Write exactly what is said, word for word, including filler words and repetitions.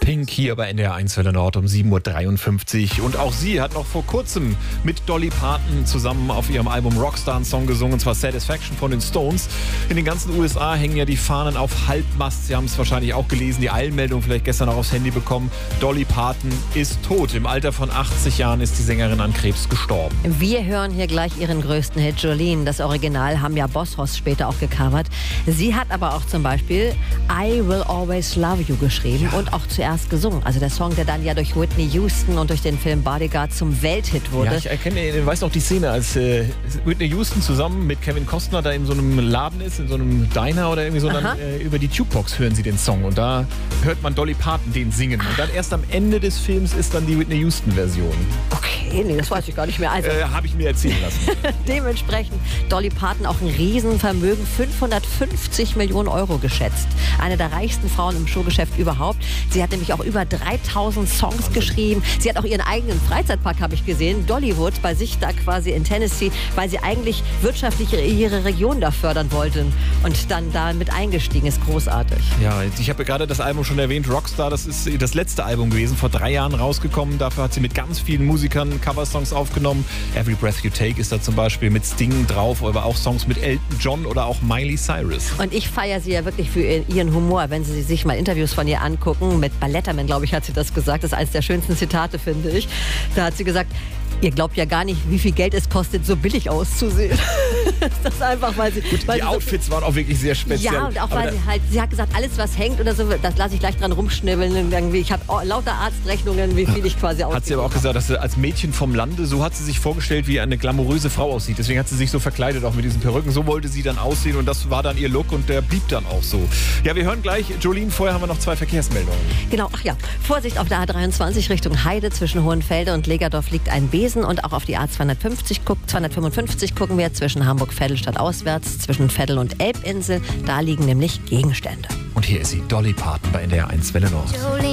Pink hier bei N D R eins Welle Nord um sieben Uhr dreiundfünfzig. Und auch sie hat noch vor kurzem mit Dolly Parton zusammen auf ihrem Album Rockstar einen Song gesungen, und zwar Satisfaction von den Stones. In den ganzen U S A hängen ja die Fahnen auf Halbmast. Sie haben es wahrscheinlich auch gelesen, die Eilmeldung vielleicht gestern auch aufs Handy bekommen. Dolly Parton ist tot. Im Alter von achtzig Jahren ist die Sängerin an Krebs gestorben. Wir hören hier gleich ihren größten Hit, Jolene. Das Original haben ja Boss Hoss später auch gecovert. Sie hat aber auch zum Beispiel I Will Always Love You geschrieben Ja. und auch zuerst gesungen. Also der Song, der dann ja durch Whitney Houston und durch den Film Bodyguard zum Welthit wurde. Ja, ich erkenne, ich weiß noch die Szene, als äh, Whitney Houston zusammen mit Kevin Costner da in so einem Laden ist, in so einem Diner oder irgendwie so, dann, äh, über die Jukebox hören sie den Song und da hört man Dolly Parton den singen. Und dann erst am Ende des Films ist dann die Whitney Houston-Version. Okay, nee, das weiß ich gar nicht mehr. Also Äh, Habe ich mir erzählen lassen. dementsprechend Dolly Parton auch ein Riesenvermögen, fünfhundertfünfzig Millionen Euro geschätzt. Eine der reichsten Frauen im Showgeschäft überhaupt. Sie hat nämlich auch über dreitausend Songs Wahnsinn. geschrieben. Sie hat auch ihren eigenen Freizeitpark, habe ich gesehen, Dollywood, bei sich da quasi in Tennessee, weil sie eigentlich wirtschaftlich ihre Region da fördern wollte und dann da mit eingestiegen ist. Großartig. Ja, ich habe gerade das Album schon erwähnt, Rockstar, das ist das letzte Album gewesen, vor drei Jahren rausgekommen. Dafür hat sie mit ganz vielen Musikern Coversongs aufgenommen. Every Breath You Take ist da zum Beispiel mit Sting drauf, aber auch Songs mit Elton John oder auch Miley Cyrus. Und ich feiere sie ja wirklich für ihren Humor, wenn Sie sich mal Interviews von ihr angucken. Mit Balletterman, glaube ich, hat sie das gesagt. Das ist eines der schönsten Zitate, finde ich. Da hat sie gesagt, ihr glaubt ja gar nicht, wie viel Geld es kostet, so billig auszusehen. Das ist einfach, weil sie... Gut, weil die sie Outfits so, waren auch wirklich sehr speziell. Ja, und auch aber weil sie halt, sie hat gesagt, alles was hängt oder so, das lasse ich gleich dran rumschnibbeln. Und irgendwie, ich habe lauter Arztrechnungen, wie viel ich quasi ausgebe. Hat sie aber auch gesagt, dass sie als Mädchen vom Lande, so hat sie sich vorgestellt, wie eine glamouröse Frau aussieht. Deswegen hat sie sich so verkleidet, auch mit diesen Perücken. So wollte sie dann aussehen und das war dann ihr Look und der blieb dann auch so. Ja, wir hören gleich Jolene, vorher haben wir noch zwei Verkehrsmeldungen. Genau, ach ja, Vorsicht auf der A dreiundzwanzig Richtung Heide, zwischen Hohenfelde und Legerdorf liegt ein Besen und auch auf die A zweihundertfünfzig, zweihundertfünfundfünfzig gucken wir zwischen Hamburg-Vettelstadt auswärts, zwischen Vettel und Elbinsel, da liegen nämlich Gegenstände. Und hier ist sie, Dolly Parton bei N D R eins Welle Nord.